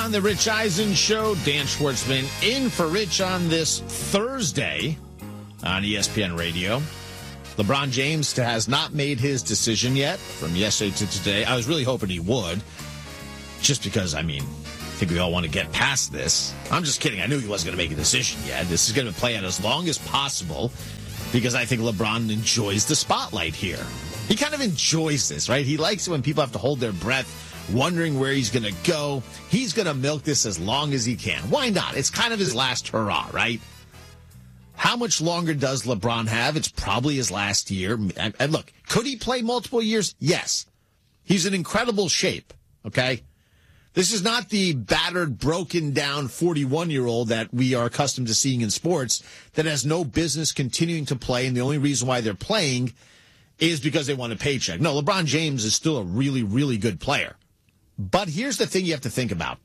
on the Rich Eisen Show. Dan Schwartzman in for Rich on this Thursday on ESPN Radio. LeBron James has not made his decision yet from yesterday to today. I was really hoping he would, just because, I think we all want to get past this. I'm just kidding. I knew he wasn't going to make a decision yet. This is going to play out as long as possible because I think LeBron enjoys the spotlight here. He kind of enjoys this, right? He likes it when people have to hold their breath, wondering where he's going to go. He's going to milk this as long as he can. Why not? It's kind of his last hurrah, right? How much longer does LeBron have? It's probably his last year. And look, could he play multiple years? Yes. He's in incredible shape, okay? This is not the battered, broken down 41-year-old that we are accustomed to seeing in sports that has no business continuing to play, and the only reason why they're playing is because they want a paycheck. No, LeBron James is still a really, really good player. But here's the thing you have to think about.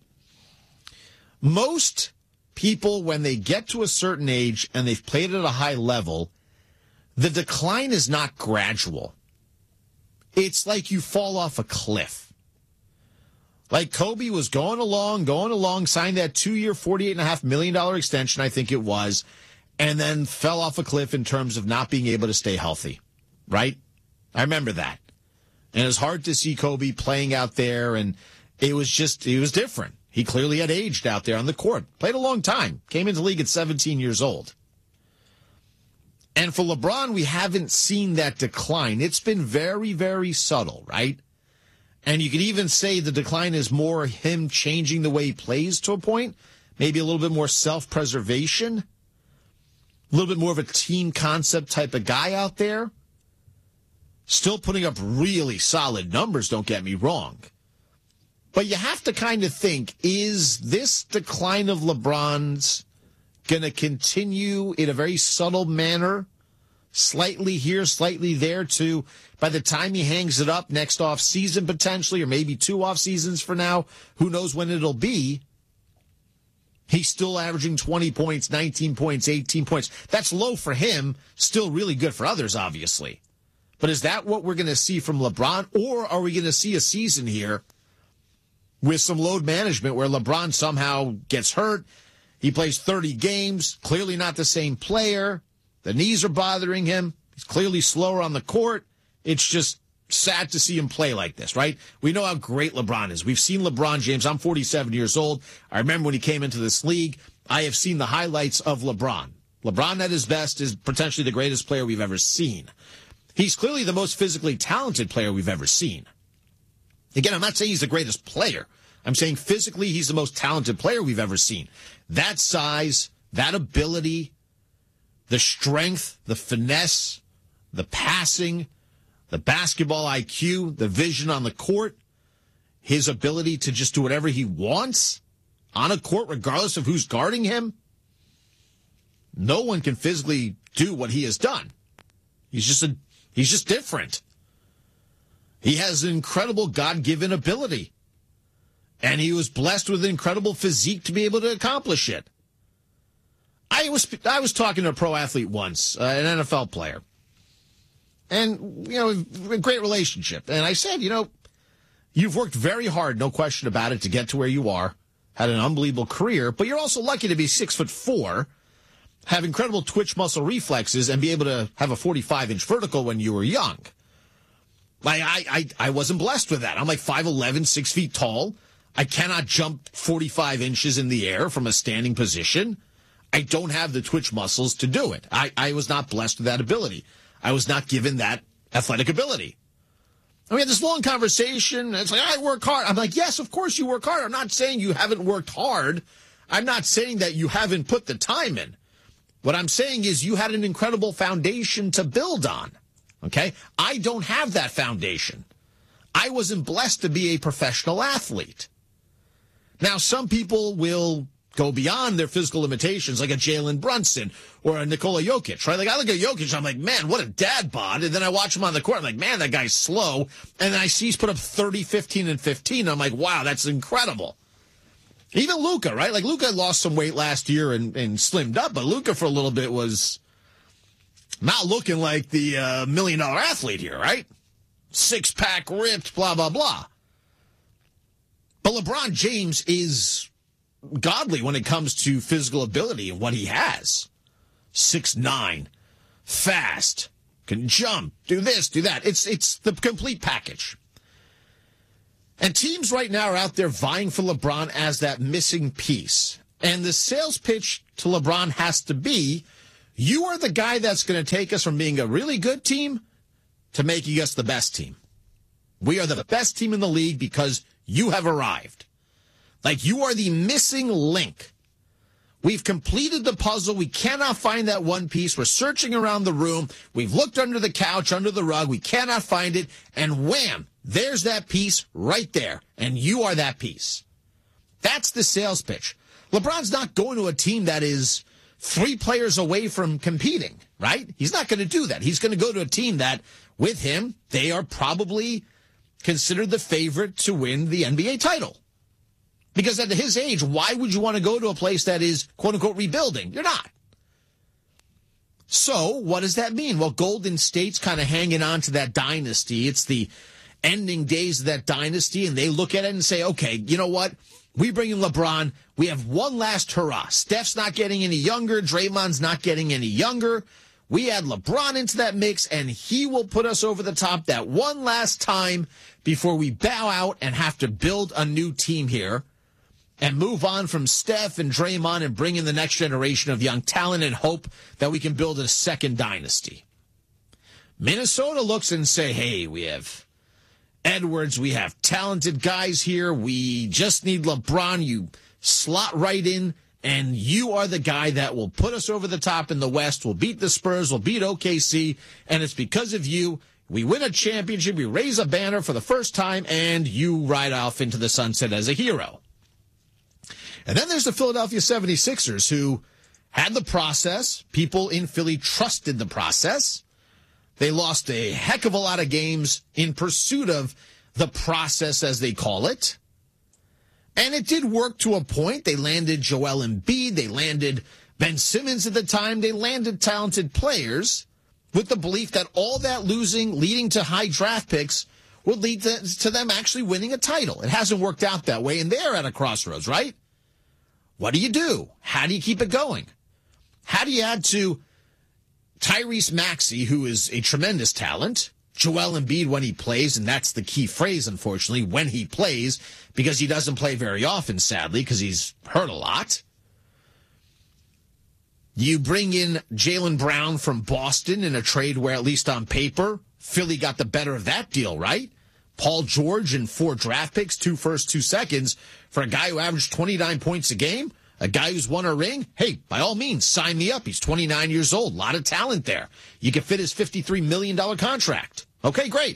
Most people, when they get to a certain age and they've played at a high level, the decline is not gradual. It's like you fall off a cliff. Like Kobe was going along, signed that 2-year, $48.5 million extension, I think it was, and then fell off a cliff in terms of not being able to stay healthy, right? I remember that. And it's hard to see Kobe playing out there, and it was different. He clearly had aged out there on the court. Played a long time. Came into the league at 17 years old. And for LeBron, we haven't seen that decline. It's been very, very subtle, right? And you could even say the decline is more him changing the way he plays to a point. Maybe a little bit more self-preservation. A little bit more of a team concept type of guy out there. Still putting up really solid numbers, don't get me wrong. But you have to kind of think, is this decline of LeBron's going to continue in a very subtle manner? Slightly here, slightly there, to by the time he hangs it up next off season potentially, or maybe 2 off seasons for now, who knows when it'll be. He's still averaging 20 points, 19 points, 18 points. That's low for him, still really good for others, obviously. But is that what we're going to see from LeBron? Or are we going to see a season here with some load management where LeBron somehow gets hurt? He plays 30 games, clearly not the same player. The knees are bothering him. He's clearly slower on the court. It's just sad to see him play like this, right? We know how great LeBron is. We've seen LeBron James. I'm 47 years old. I remember when he came into this league. I have seen the highlights of LeBron. LeBron at his best is potentially the greatest player we've ever seen. He's clearly the most physically talented player we've ever seen. Again, I'm not saying he's the greatest player. I'm saying physically he's the most talented player we've ever seen. That size, that ability, the strength, the finesse, the passing, the basketball IQ, the vision on the court, his ability to just do whatever he wants on a court regardless of who's guarding him. No one can physically do what he has done. He's just different. He has an incredible God-given ability. And he was blessed with an incredible physique to be able to accomplish it. I was talking to a pro athlete once, an NFL player. And, a great relationship. And I said, you've worked very hard, no question about it, to get to where you are. Had an unbelievable career, but you're also lucky to be 6'4", have incredible twitch muscle reflexes, and be able to have a 45-inch vertical when you were young. I wasn't blessed with that. I'm like 5'11", 6 feet tall. I cannot jump 45 inches in the air from a standing position. I don't have the twitch muscles to do it. I was not blessed with that ability. I was not given that athletic ability. And we had this long conversation. It's like, I work hard. I'm like, yes, of course you work hard. I'm not saying you haven't worked hard. I'm not saying that you haven't put the time in. What I'm saying is you had an incredible foundation to build on. Okay? I don't have that foundation. I wasn't blessed to be a professional athlete. Now, some people will go beyond their physical limitations, like a Jalen Brunson or a Nikola Jokic, right? Like, I look at Jokic, I'm like, man, what a dad bod. And then I watch him on the court, I'm like, man, that guy's slow. And then I see he's put up 30, 15, and 15. I'm like, wow, that's incredible. Even Luka, right? Like, Luka lost some weight last year and slimmed up, but Luka for a little bit was not looking like the $1 million athlete here, right? Six-pack ripped, blah, blah, blah. But LeBron James is godly when it comes to physical ability and what he has. 6'9", fast, can jump, do this, do that. It's the complete package. And teams right now are out there vying for LeBron as that missing piece. And the sales pitch to LeBron has to be, you are the guy that's going to take us from being a really good team to making us the best team. We are the best team in the league because you have arrived. Like, you are the missing link. We've completed the puzzle. We cannot find that one piece. We're searching around the room. We've looked under the couch, under the rug. We cannot find it. And wham, there's that piece right there. And you are that piece. That's the sales pitch. LeBron's not going to a team that is 3 players away from competing, right? He's not going to do that. He's going to go to a team that, with him, they are probably considered the favorite to win the NBA title. Because at his age, why would you want to go to a place that is, quote-unquote, rebuilding? You're not. So what does that mean? Well, Golden State's kind of hanging on to that dynasty. It's the ending days of that dynasty, and they look at it and say, okay, you know what? We bring in LeBron. We have one last hurrah. Steph's not getting any younger. Draymond's not getting any younger. We add LeBron into that mix, and he will put us over the top that one last time before we bow out and have to build a new team here and move on from Steph and Draymond and bring in the next generation of young talent and hope that we can build a second dynasty. Minnesota looks and say, hey, we have Edwards, we have talented guys here. We just need LeBron. You slot right in, and you are the guy that will put us over the top in the West. We'll beat the Spurs. We'll beat OKC, and it's because of you. We win a championship. We raise a banner for the first time, and you ride off into the sunset as a hero. And then there's the Philadelphia 76ers, who had the process. People in Philly trusted the process. They lost a heck of a lot of games in pursuit of the process, as they call it. And it did work to a point. They landed Joel Embiid. They landed Ben Simmons at the time. They landed talented players with the belief that all that losing, leading to high draft picks, would lead to them actually winning a title. It hasn't worked out that way, and they're at a crossroads, right? What do? How do you keep it going? How do you add to Tyrese Maxey, who is a tremendous talent, Joel Embiid when he plays, and that's the key phrase, unfortunately, when he plays, because he doesn't play very often, sadly, because he's hurt a lot. You bring in Jaylen Brown from Boston in a trade where, at least on paper, Philly got the better of that deal, right? Paul George and 4 draft picks, 2 firsts, 2 seconds, for a guy who averaged 29 points a game, a guy who's won a ring. Hey, by all means, sign me up. He's 29 years old. A lot of talent there. You can fit his $53 million contract. Okay, great.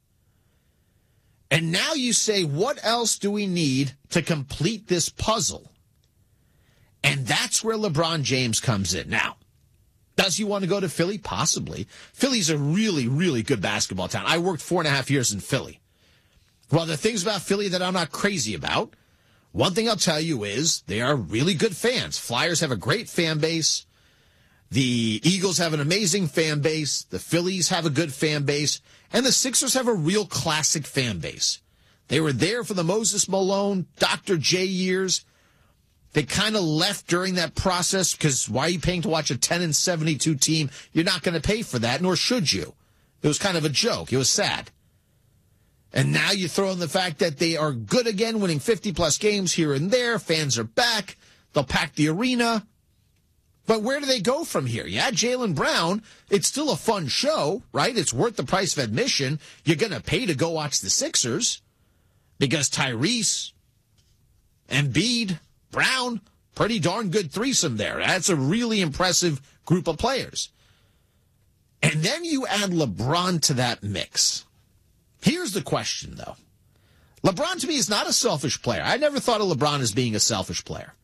And now you say, what else do we need to complete this puzzle? And that's where LeBron James comes in. Now, does he want to go to Philly? Possibly. Philly's a really, really good basketball town. I worked 4.5 years in Philly. Well, the things about Philly that I'm not crazy about, one thing I'll tell you is they are really good fans. Flyers have a great fan base. The Eagles have an amazing fan base. The Phillies have a good fan base. And the Sixers have a real classic fan base. They were there for the Moses Malone, Dr. J years. They kind of left during that process because why are you paying to watch a 10-72 team? You're not going to pay for that, nor should you. It was kind of a joke. It was sad. And now you throw in the fact that they are good again, winning 50-plus games here and there. Fans are back. They'll pack the arena. But where do they go from here? Yeah, Jaylen Brown, it's still a fun show, right? It's worth the price of admission. You're going to pay to go watch the Sixers because Tyrese, Embiid, Brown, pretty darn good threesome there. That's a really impressive group of players. And then you add LeBron to that mix. Here's the question, though. LeBron, to me, is not a selfish player. I never thought of LeBron as being a selfish player.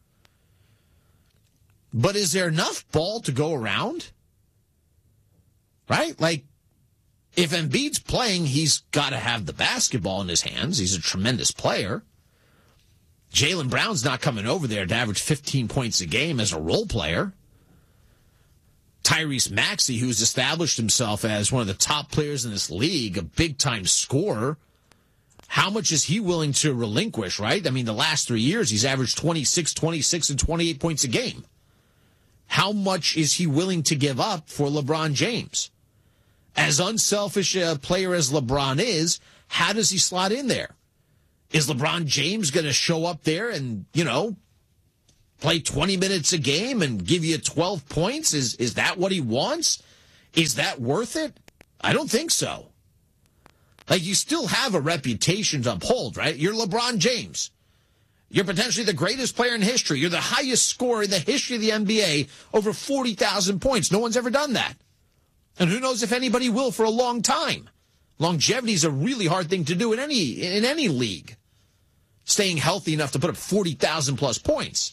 But is there enough ball to go around? Right? Like, if Embiid's playing, he's got to have the basketball in his hands. He's a tremendous player. Jaylen Brown's not coming over there to average 15 points a game as a role player. Tyrese Maxey, who's established himself as one of the top players in this league, a big-time scorer, How much is he willing to relinquish, right? I mean, the last 3 years, he's averaged 26, 26, and 28 points a game. How much is he willing to give up for LeBron James? As unselfish a player as LeBron is, how does he slot in there? Is LeBron James going to show up there and, play 20 minutes a game and give you 12 points? Is that what he wants? Is that worth it? I don't think so. Like, you still have a reputation to uphold, right? You're LeBron James. You're potentially the greatest player in history. You're the highest scorer in the history of the NBA, over 40,000 points. No one's ever done that. And who knows if anybody will for a long time. Longevity is a really hard thing to do in any league. Staying healthy enough to put up 40,000 plus points.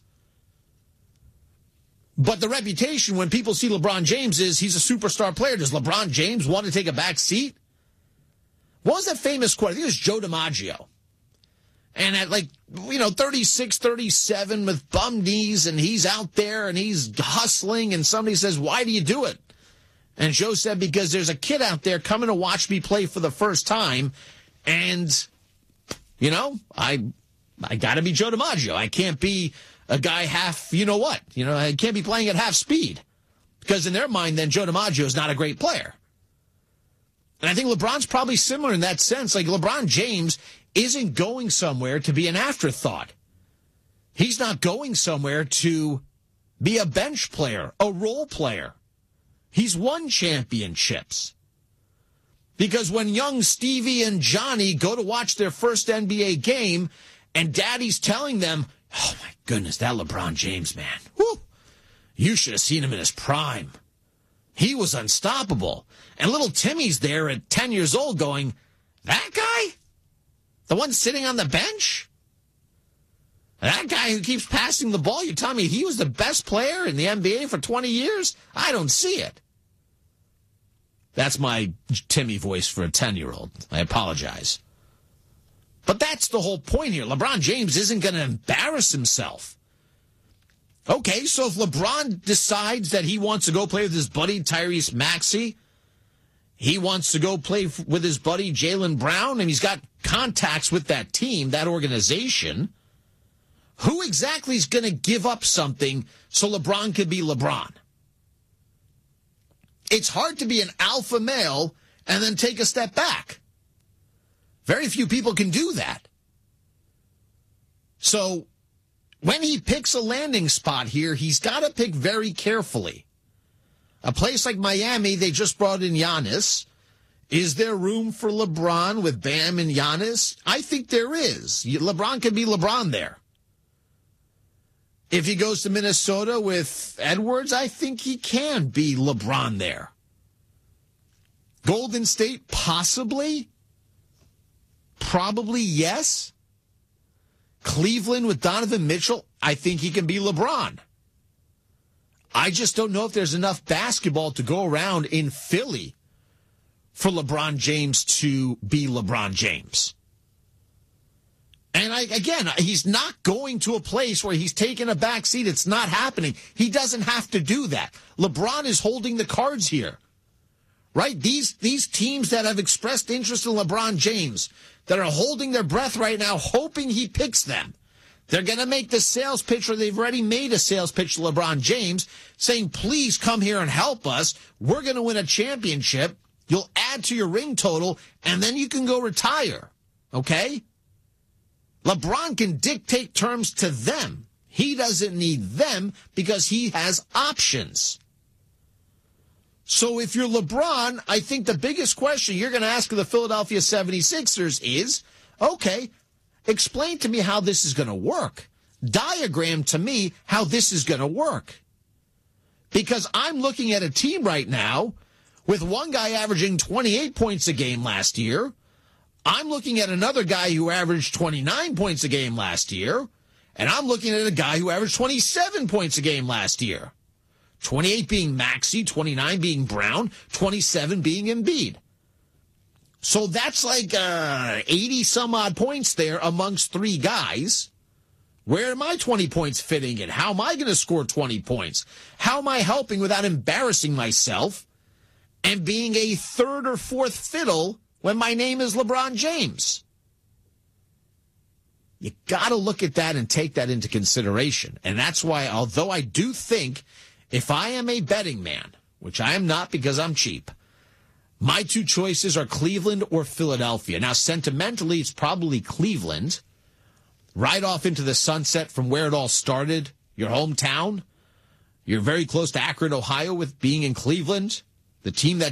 But the reputation when people see LeBron James is he's a superstar player. Does LeBron James want to take a back seat? What was that famous quote? I think it was Joe DiMaggio. And at 36, 37 with bum knees, and he's out there and he's hustling, and somebody says, why do you do it? And Joe said, because there's a kid out there coming to watch me play for the first time, and, I got to be Joe DiMaggio. I can't be a guy half, I can't be playing at half speed. Because in their mind, then, Joe DiMaggio is not a great player. And I think LeBron's probably similar in that sense. Like, LeBron James isn't going somewhere to be an afterthought. He's not going somewhere to be a bench player, a role player. He's won championships. Because when young Stevie and Johnny go to watch their first NBA game and daddy's telling them, oh my goodness, that LeBron James, man, whew, you should have seen him in his prime. He was unstoppable. And little Timmy's there at 10 years old going, that guy? The one sitting on the bench? That guy who keeps passing the ball, you're telling me he was the best player in the NBA for 20 years? I don't see it. That's my Timmy voice for a 10-year-old. I apologize. But that's the whole point here. LeBron James isn't going to embarrass himself. Okay, so if LeBron decides that he wants to go play with his buddy Tyrese Maxey, he wants to go play with his buddy Jaylen Brown, and he's got contacts with that team, that organization, who exactly is going to give up something so LeBron can be LeBron? It's hard to be an alpha male and then take a step back. Very few people can do that. So when he picks a landing spot here, he's got to pick very carefully. A place like Miami, they just brought in Giannis. Is there room for LeBron with Bam and Giannis? I think there is. LeBron can be LeBron there. If he goes to Minnesota with Edwards, I think he can be LeBron there. Golden State, possibly. Probably yes. Cleveland with Donovan Mitchell, I think he can be LeBron. I just don't know if there's enough basketball to go around in Philly for LeBron James to be LeBron James. And he's not going to a place where he's taking a back seat. It's not happening. He doesn't have to do that. LeBron is holding the cards here, right? These teams that have expressed interest in LeBron James, that are holding their breath right now, hoping he picks them. They're going to make the sales pitch, or they've already made a sales pitch to LeBron James, saying, please come here and help us. We're going to win a championship. You'll add to your ring total, and then you can go retire, okay? LeBron can dictate terms to them. He doesn't need them because he has options. So if you're LeBron, I think the biggest question you're going to ask of the Philadelphia 76ers is, okay, explain to me how this is going to work. Diagram to me how this is going to work. Because I'm looking at a team right now with one guy averaging 28 points a game last year. I'm looking at another guy who averaged 29 points a game last year. And I'm looking at a guy who averaged 27 points a game last year. 28 being Maxey, 29 being Brown, 27 being Embiid. So that's like 80-some-odd points there amongst three guys. Where are my 20 points fitting in? How am I going to score 20 points? How am I helping without embarrassing myself and being a third or fourth fiddle when my name is LeBron James? You got to look at that and take that into consideration. And that's why, although I do think if I am a betting man, which I am not because I'm cheap, my two choices are Cleveland or Philadelphia. Now, sentimentally, it's probably Cleveland. Right off into the sunset from where it all started, your hometown. You're very close to Akron, Ohio, with being in Cleveland, the team that